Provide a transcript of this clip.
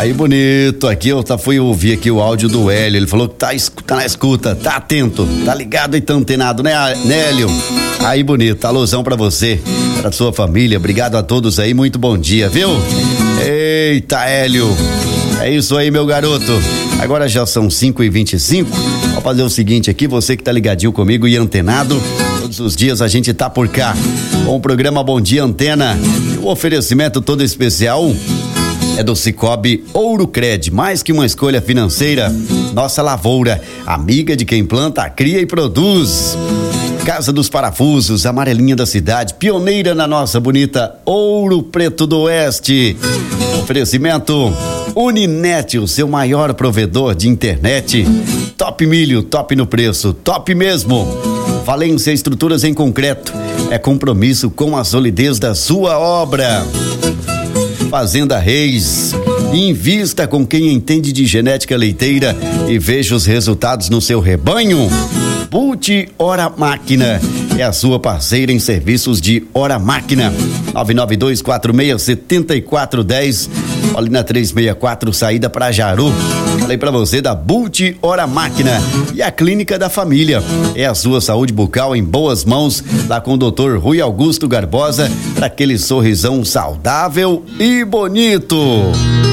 Aí, bonito. Aqui eu fui ouvir aqui o áudio do Hélio. Ele falou que tá na escuta, tá atento, tá ligado e tá antenado, né, Hélio? Aí, bonito. Alusão pra você, pra sua família. Obrigado a todos aí. Muito bom dia, viu? Eita, Hélio. É isso aí, meu garoto. Agora já são 5h25. Vou fazer o seguinte aqui, você que tá ligadinho comigo e antenado, todos os dias a gente tá por cá com o programa Bom Dia Antena. E o oferecimento todo especial é do Cicobi Ourocred, mais que uma escolha financeira, nossa lavoura, amiga de quem planta, cria e produz. Casa dos Parafusos, amarelinha da cidade, pioneira na nossa bonita Ouro Preto do Oeste. Oferecimento Uninet, o seu maior provedor de internet. Top Milho, top no preço, top mesmo. Valência Estruturas em Concreto, é compromisso com a solidez da sua obra. Fazenda Reis, invista com quem entende de genética leiteira e veja os resultados no seu rebanho. Bute Hora Máquina é a sua parceira em serviços de hora máquina. 992467410, ali na 364, saída para Jaru. Falei para você da Bute Hora Máquina. E a Clínica da Família é a sua saúde bucal em boas mãos, lá com o Dr. Rui Augusto Garbosa, para aquele sorrisão saudável e bonito.